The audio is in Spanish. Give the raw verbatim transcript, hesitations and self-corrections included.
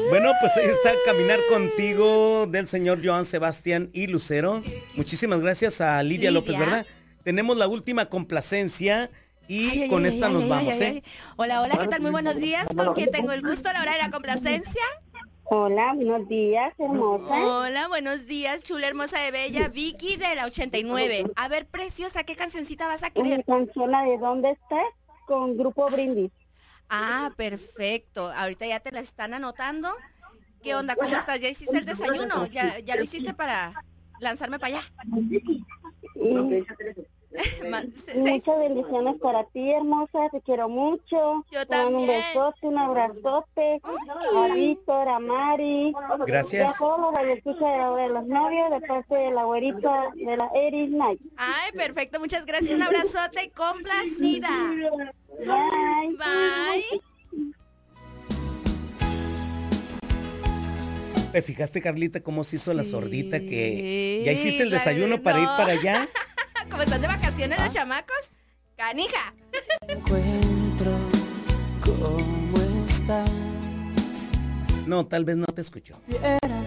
Bueno, pues ahí está Caminar Contigo del señor Joan Sebastián y Lucero. Muchísimas gracias a Lidia, Lidia. López, ¿verdad? Tenemos la última complacencia y ay, con ay, esta ay, nos ay, vamos, ay, ¿eh? Ay. Hola, hola, ¿qué tal? Muy buenos días. ¿Con quién tengo el gusto a la hora de la complacencia? Hola, buenos días, hermosa. Hola, buenos días, chula, hermosa de bella. Vicky de la ochenta y nueve. A ver, preciosa, ¿qué cancioncita vas a querer? Una canción de ¿Dónde estás? Con Grupo Brindis. Ah, perfecto. Ahorita ya te la están anotando. ¿Qué onda? ¿Cómo estás? ¿Ya hiciste el desayuno? ¿Ya, ya lo hiciste para lanzarme para allá? Mm. Muchas bendiciones para ti, hermosa, te quiero mucho. Yo también. Un besote, un abrazote. A Víctor, a Mari. Gracias. Y a todos los radioescuchas de los novios, de parte de la güerita de la Eris Night. Ay, perfecto, muchas gracias. Un abrazote y complacida. Bye. Bye. ¿Te fijaste, Carlita, cómo se hizo sí, la sordita? Que ya hiciste el la desayuno de... para no. ir para allá. ¿Cómo están de vacaciones los chamacos? ¡Canija! Encuentro cómo estás. No, tal vez no te escuchó. Vieras